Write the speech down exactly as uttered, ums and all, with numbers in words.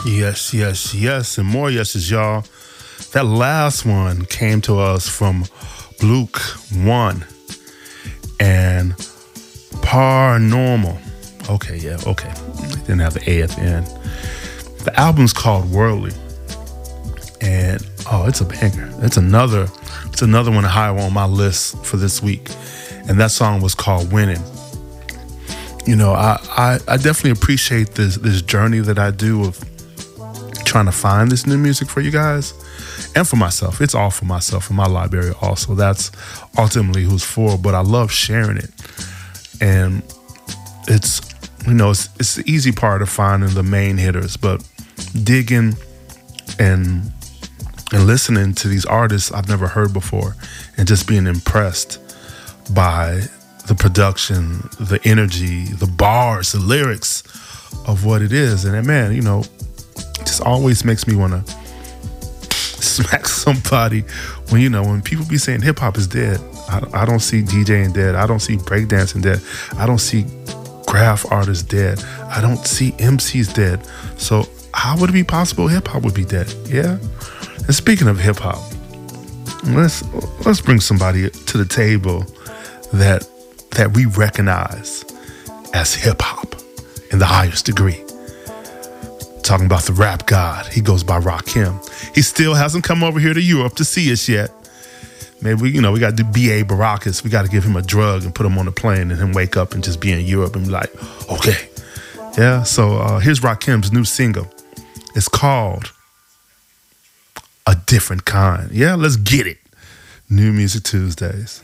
Yes, yes, yes, and more yeses, y'all. That last one came to us from Luke one and Paranormal. Okay, yeah, okay. Didn't have the A at the end. The album's called Worldly. And oh, it's a banger. It's another, it's another one high on my list for this week. And that song was called Winning. You know, I, I, I definitely appreciate this this journey that I do of trying to find this new music for you guys and for myself. It's all for myself and my library also. That's ultimately who's for, but I love sharing it. And it's, you know, it's, it's the easy part of finding the main hitters, but digging and and listening to these artists I've never heard before and just being impressed by the production, the energy, the bars, the lyrics of what it is. And man, you know, it just always makes me want to smack somebody when, you know, when people be saying hip hop is dead. I, I don't see DJing dead. I don't see breakdancing dead. I don't see graph artists dead. I don't see M Cs dead. So how would it be possible hip hop would be dead? Yeah. And speaking of hip hop, let's let's bring somebody to the table that that we recognize as hip hop in the highest degree. Talking about the rap god. He goes by Rakim. He still hasn't come over here to Europe to see us yet. Maybe we, you know, we got to do B A Baracus. We got to give him a drug and put him on a plane and him wake up and just be in Europe and be like, okay. Yeah, so uh, here's Rakim's new single. It's called A Different Kind. Yeah, let's get it. New Music Tuesdays.